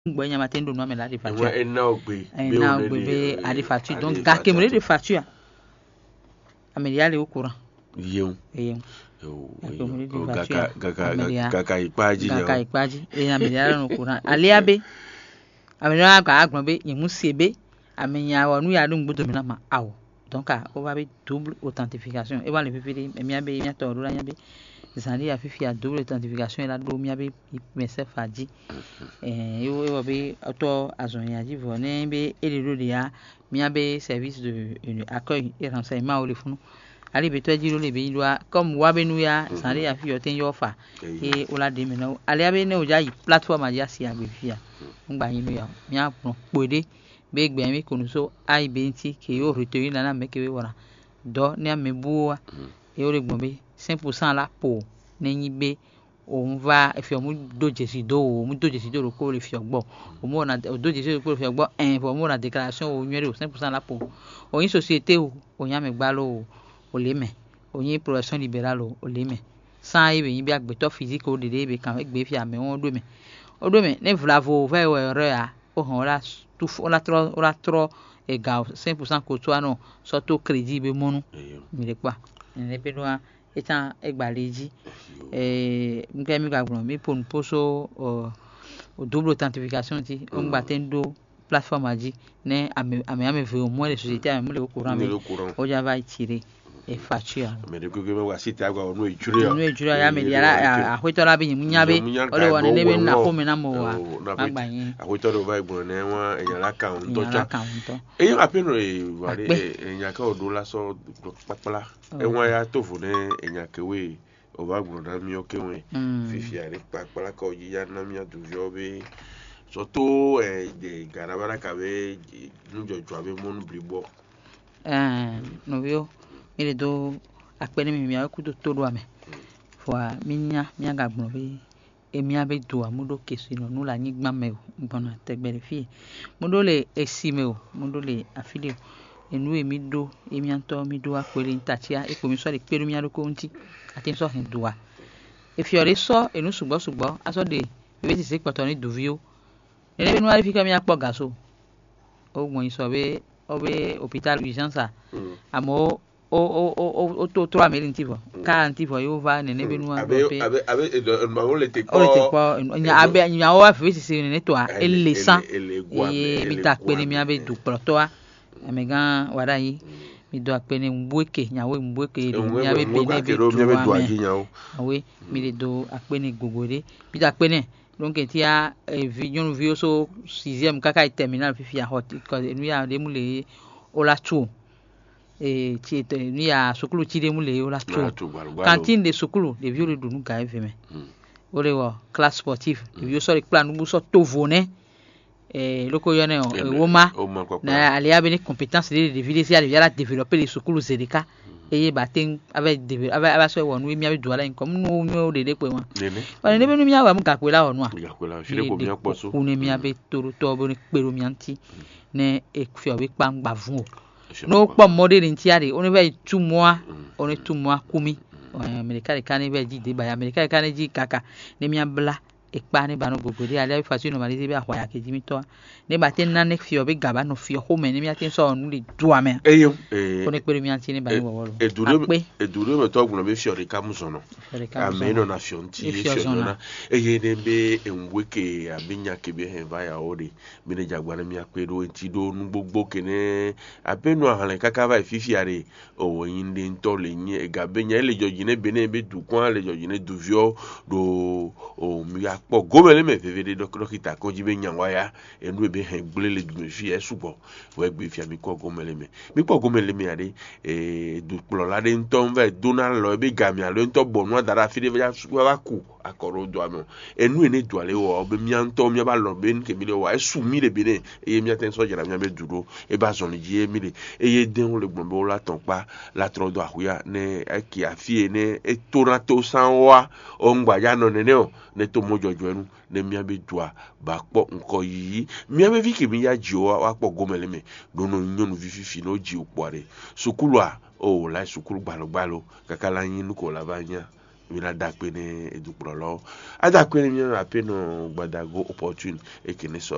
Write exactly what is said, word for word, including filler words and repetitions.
ngbo nya matin do no me la de facture e na ogbe e na ogbe be a de facture donc ga ke me de facture ameliale au courant yeun yeun o gaka gaka gaka ipaji yo gaka ipaji e ameliale no courant ale abe ameliale ga agbon be yin musebe amenya wa nu ya do ngbo to mi na ma awo donc on va be double authentification e va le fifiri e mi abe mi to ro la nya be zani ya fifi a double authentification la do mi abe message faji eh yo e be auto azon ya ji vo ne be e le do ya mi abe service de accueil et renseignement au le funu ali be to ji lo le be lwa comme wa be nu ya zani ya fi yo ten yo fa e o la de mi na ali abe ne o ja yi platform ya si agbe fi ya ngba yin nu ya mi a pon pode be gbe mi kunu so ai be nti ke yo retenir na na me ke we wora do ne amebu e o le gbon be cinq pour cent la po nenyi be on va e fi omu doje si do omu doje si do ko le fi ogbo omu na doje si do ko le fi ogbo en for omu na déclaration o nwere o cinq pour cent la po oyin société o oyin amegba lo o le me oyin profession libérale o le me san e be yin bi agbeto physique o dede be kan egbe fi ame won do me o do me ne vlavo ve we re a o han la tu o la tro o la tro e ga cinq pour cent ko to ano so to crédit be monu mi le pa ne be no etan egbaleji eh nge mi gagbon mi pon poso o double authentification ti o ngba ten do plateforme aji ne ame ame ame ve o mo les sociétés ame mo le courant mi o ja va tirer e facture me de ko me wa site agwa onu ejure yo onu ejure ya me dia a hweto la bi nyinya be o le won ne be na ko me na mo wa magba yin a hweto do vai gbon ne won eyan la account to cha eyan apeno e wa re eyan ka odo la so papala e won ya to fu ne eyan kewe o ba gbon na mi o kewe fifi are papala ko yi ya na mi adu yo be so to e de garabara ka be nu jojo abe mo nu blibo eh no vio ile do akpeni mi mi aku to to do ame fo minya mi ga gbon be emi abe do amudo kesu no nu la yin gba me o bona tegbere fi mudo le esime o mudo le afide enu emi do emi anto mi do apere ntachia epo mi so le peru mi aroko nti ati so hin do wa e fi ore so enu sugbo sugbo aso de be ti se poto ni dovio ele nu ari fi ka mi apo gaso o won so be o be hôpital urgence amo o o o o to to ameli ntivo ka ntivo yo va ne ne be nu abe abe abe ma o le te ko o le te ko nya abe nya o wa fi si ne to a ele san e mi ta pe ni mi abe du proto a me gan wada yi mi do apene mbueke nya we mbueke mi abe be ne be do a we mi le do apene gogore mi ta apene donc ti a vision vio so sixième kaka terminal fi fi a hot ko nu ya de mu le o la tu e ti te ni ya sukulu ti de mu le o la tu cantine de sukulu de vieux le dunu ga eveme o le wo classe sportive de vieux so le plan nu so to vone eh loko yo ne o woma na ali abe ni compétence de de vidéo si ali ya développer les sukulu zedeka eye batin avec avec avec so wonu mi abi duala in comme no no de de pe won won ne be nu mi awa mu ka pe la wonu a shire ko mi aposo unu mi abi toru to bo ni peru mi anti ne e fi obi pangba fun o no po mode ni ti are oni be two mois oni two mois kumi america de kan be ji de ba america kan ji kaka ne mi abla ekpa ni banu gogori ale fa si no mali be ahwa ya ke jimi to ne ba tin na ne fi obi gaba no fi ho me ne mi atin so nu le du ame eyo eh oni peru mi anti ni ba ni wo wo e duro e duro me to gun be fi ori ka mu so no ame no na fi onti e fi na eye ne be enweke abinya ke be he ba ya ori mi ne jagbara mi apero enti do nu gbogbo kene abenu ahan kaka ba fifi are owo yin de nto le yin e gabenya ele joji ne be ne be du kwa le joji ne du vio do o mi po gomele me fevede dokita ko jibe nyanwa ya enu ebe he gbele du fi e subo we gbe fi ami ko gomele me mi po gomele me ade e du plola de nton ve donal lo ebe gami alo nto bonu dara fi de ya wa ku akoro do amo enu ene do ale wo obe mi anto mi ba lo be nke mi le wa e su mi le bene e mi aten so jara mi be duro e ba zon ji e mi le e ye den le gbon be la ton pa la tro do ahuya ne e ki afie ne e torato sanwa o ngba ya no ne ne o ne to mojo joenu ne mi abe dua ba po nko yi mi abe vi ke mi ya ji o wa po gomele me do no nyonu fifi no ji opore sukulu a o la sukulu gbalo gbalo kakala yin nu ko la banya mi la da pe ne edupro lo ada pe mi na pe no gbadago opportune e kene so